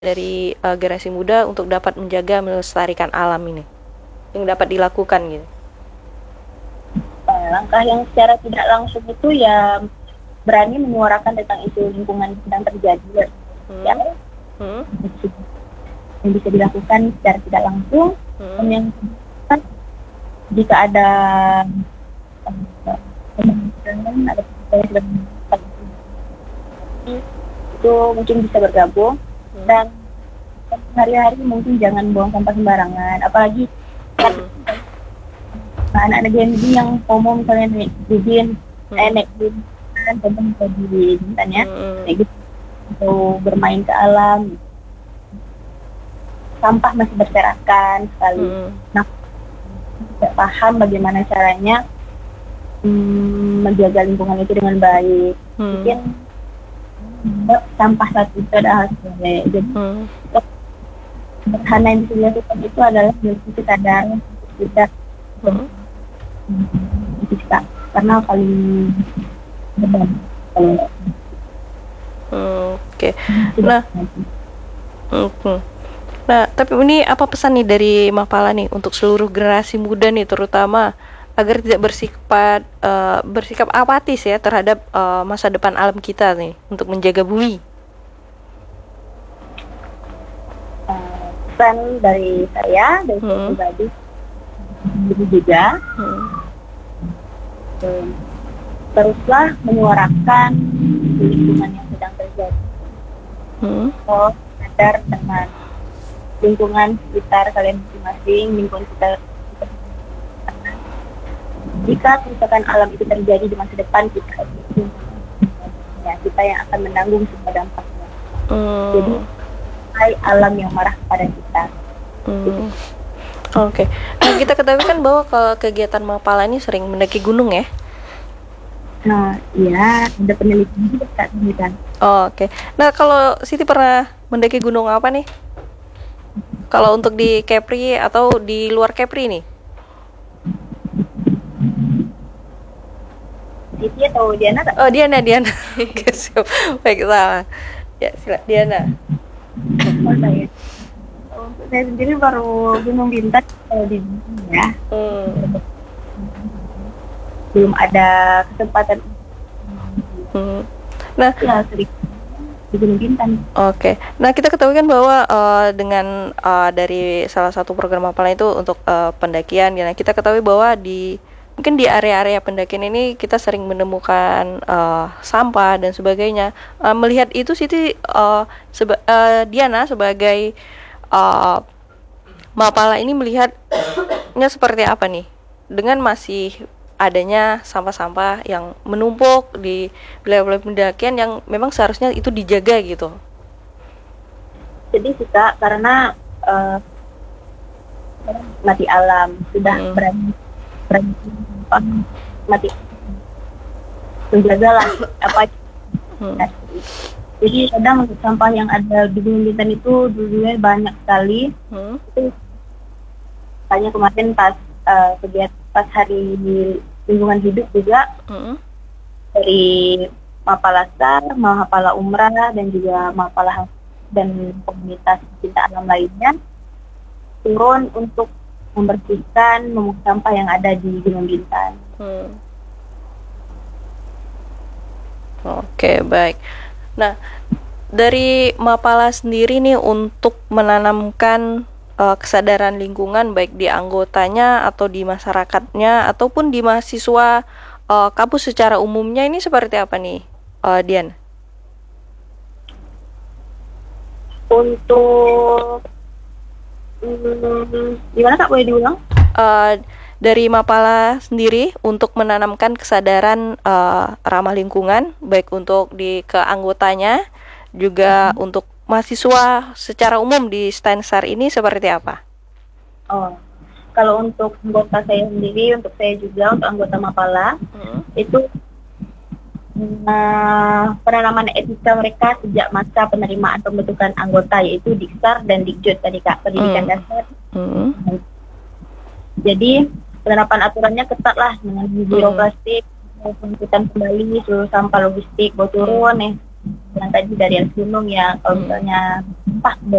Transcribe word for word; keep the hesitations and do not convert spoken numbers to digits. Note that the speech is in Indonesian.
dari uh, generasi muda untuk dapat menjaga melestarikan alam ini yang dapat dilakukan gitu? Uh, langkah yang secara tidak langsung itu ya berani menyuarakan tentang isu lingkungan yang sedang terjadi. Hmm. Ya, hmm. yang bisa dilakukan secara tidak langsung. Hmm. Dan yang jika ada ada itu mungkin bisa bergabung. Hmm. Dan hari-hari mungkin jangan buang sampah sembarangan, apalagi kan hmm. anak-anak Gen Z yang FOMO misalnya naik bubin, hmm. eh, naik bubin kan contoh bisa di misalnya hmm. naik gitu atau bermain ke alam, sampah masih berserakan sekali. Hmm. Nah, tidak paham bagaimana caranya hmm, menjaga lingkungan itu dengan baik. Hmm. Mungkin sampah satu itu adalah hasilnya. Jadi hmm. sederhana yang bisa dilakukan itu adalah bersih sadar kita hmm. kita karena paling beban. Hmm, Oke. Okay. Nah, hmm. nah, tapi ini apa pesan nih dari Mapala nih untuk seluruh generasi muda nih, terutama agar tidak bersikap uh, bersikap apatis ya terhadap uh, masa depan alam kita nih untuk menjaga bumi. Uh, pesan dari saya dari hmm. pribadi juga. Hmm. Um, teruslah menyuarakan lingkungan yang sedang terjadi. Hmm. Oh, sadar dengan lingkungan sekitar kalian masing-masing, lingkungan sekitar. Jika kerusakan alam itu terjadi di masa depan kita, ya, kita yang akan menanggung semua dampaknya. Hmm. Jadi, hai alam yang marah kepada kita. Hmm. Oke. Okay. Nah, kita ketahui kan bahwa ke kegiatan Mapala ini sering mendaki gunung ya. Nah, iya, ada penelitian juga Kak, penelitian. Oh, oke. Okay. Nah, kalau Siti pernah mendaki gunung apa nih? Kalau untuk di Kepri atau di luar Kepri nih? Siti atau Diana Kak? Oh, Diana, Diana. Siap. Baik, salah. Ya, silakan Diana. Oh, saya. Untuk saya sendiri baru Gunung Bintang kalau di ya. Hmm. Belum ada kesempatan. Hmm. Nah, ya, sering di Gunung Bintang. Oke. Okay. Nah, kita ketahui kan bahwa uh, dengan uh, dari salah satu program Mapala itu untuk uh, pendakian, ya, kita ketahui bahwa di mungkin di area-area pendakian ini kita sering menemukan uh, sampah dan sebagainya. Uh, melihat itu Siti uh, seba- uh, Diana sebagai uh, Mapala ini melihatnya seperti apa nih? Dengan masih adanya sampah-sampah yang menumpuk di wilayah-wilayah pendakian yang memang seharusnya itu dijaga gitu. Jadi kita karena uh, mati alam sudah hmm. berani berani mati menjagalah apa. Hmm. Jadi kadang untuk sampah yang ada di Gunung Bintang itu dulunya banyak sekali. Hmm. Itu hanya kemarin pas uh, kegiatan pas hari lingkungan hidup juga mm-hmm. dari Mapala Star, Mapala Umrah dan juga Mapala dan komunitas cinta alam lainnya turun untuk membersihkan memungut sampah yang ada di Gunung Bintang. Hmm. Oke, baik. Nah, dari Mapala sendiri nih untuk menanamkan uh, kesadaran lingkungan baik di anggotanya atau di masyarakatnya ataupun di mahasiswa uh, kampus secara umumnya ini seperti apa nih, uh, Dian? Untuk hmm, gimana Kak, boleh diulang? Uh, dari Mapala sendiri untuk menanamkan kesadaran uh, ramah lingkungan baik untuk di ke anggotanya juga hmm. untuk mahasiswa secara umum di Steinsar ini seperti apa? Oh, kalau untuk anggota saya sendiri, untuk saya juga untuk anggota Mapala hmm. itu uh, penanaman etika mereka sejak masa penerimaan pembentukan anggota yaitu Diksar dan Dikjud tadi Kak, pendidikan hmm. dasar. Hmm. Jadi penerapan aturannya ketat lah dengan zero hmm. plastik, pengangkutan kembali seluruh sampah logistik, bau turun nih. Yang tadi dari atas gunung ya, kalau misalnya sampah